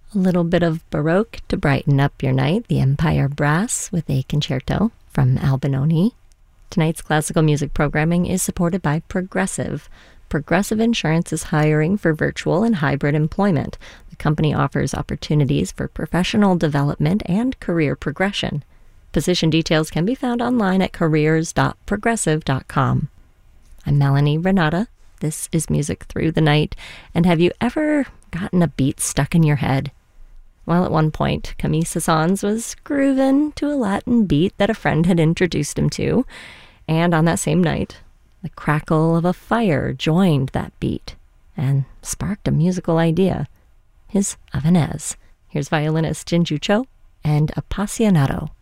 A little bit of Baroque to brighten up your night, the Empire Brass with a concerto from Albinoni. Tonight's classical music programming is supported by Progressive. Progressive Insurance is hiring for virtual and hybrid employment. The company offers opportunities for professional development and career progression. Position details can be found online at careers.progressive.com. I'm Melanie Renata. This is Music Through the Night. And have you ever gotten a beat stuck in your head? Well, at one point, Camille Saint-Saëns was grooving to a Latin beat that a friend had introduced him to. And on that same night, the crackle of a fire joined that beat and sparked a musical idea, his Havanese. Here's violinist Jinju Cho and Appassionato.